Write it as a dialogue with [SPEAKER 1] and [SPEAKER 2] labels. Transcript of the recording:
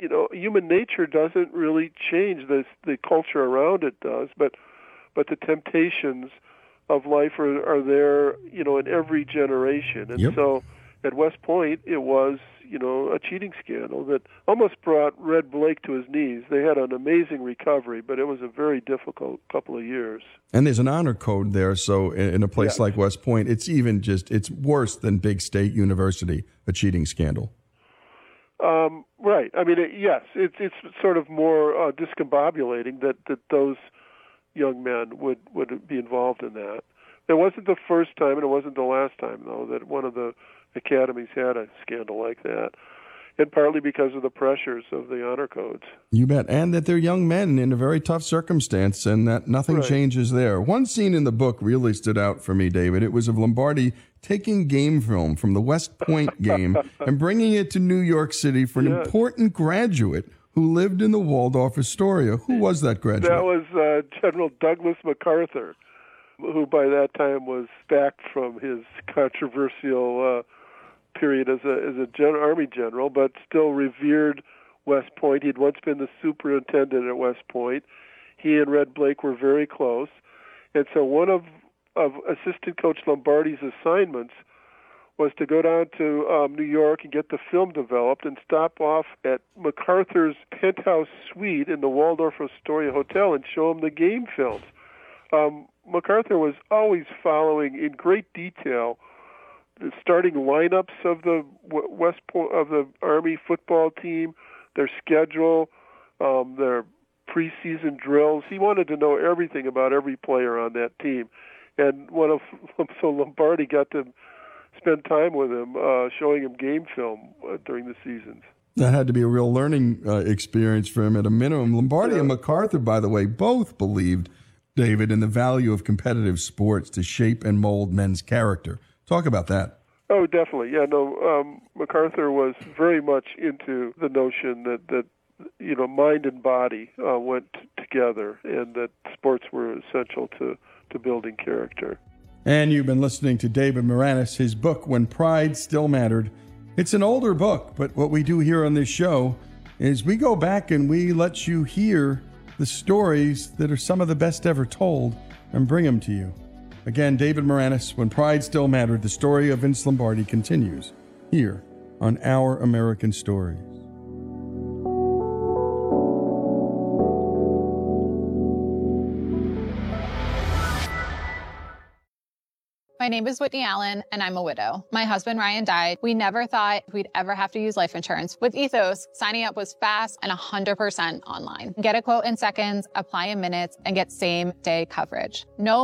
[SPEAKER 1] human nature doesn't really change. The culture around it does, but the temptations of life are there, in every generation. And
[SPEAKER 2] Yep.
[SPEAKER 1] so at West Point, it was, a cheating scandal that almost brought Red Blake to his knees. They had an amazing recovery, but it was a very difficult couple of years.
[SPEAKER 2] And there's an honor code there, so in a place
[SPEAKER 1] Yes.
[SPEAKER 2] like West Point, it's worse than Big State University, a cheating scandal.
[SPEAKER 1] Right. I mean, yes, it's sort of more discombobulating that those young men would be involved in that. It wasn't the first time, and it wasn't the last time, though, that one of the academies had a scandal like that, and partly because of the pressures of the honor codes.
[SPEAKER 2] You bet. And that they're young men in a very tough circumstance, and that nothing
[SPEAKER 1] Right.
[SPEAKER 2] changes there. One scene in the book really stood out for me, David. It was of Lombardi taking game film from the West Point game and bringing it to New York City for an
[SPEAKER 1] Yes.
[SPEAKER 2] important graduate who lived in the Waldorf Astoria. Who was that graduate?
[SPEAKER 1] That was General Douglas MacArthur, who by that time was back from his controversial period as a Army general, but still revered West Point. He'd once been the superintendent at West Point. He and Red Blake were very close. And so one of assistant coach Lombardi's assignments was to go down to New York and get the film developed and stop off at MacArthur's penthouse suite in the Waldorf Astoria Hotel and show him the game films. MacArthur was always following in great detail the starting lineups of the West Point, of the Army football team, their schedule, their preseason drills. He wanted to know everything about every player on that team, and so Lombardi got to spend time with him, showing him game film during the seasons.
[SPEAKER 2] That had to be a real learning experience for him at a minimum. Lombardi and MacArthur, by the way, both believed, David, in the value of competitive sports to shape and mold men's character. Talk about that.
[SPEAKER 1] Oh, definitely. Yeah, no, MacArthur was very much into the notion that mind and body went together, and that sports were essential to building character.
[SPEAKER 2] And you've been listening to David Maraniss, his book, When Pride Still Mattered. It's an older book, but what we do here on this show is we go back and we let you hear the stories that are some of the best ever told and bring them to you. Again, David Maraniss, When Pride Still Mattered, the story of Vince Lombardi continues here on Our American Stories.
[SPEAKER 3] My name is Whitney Allen, and I'm a widow. My husband, Ryan, died. We never thought we'd ever have to use life insurance. With Ethos, signing up was fast and 100% online. Get a quote in seconds, apply in minutes, and get same-day coverage. No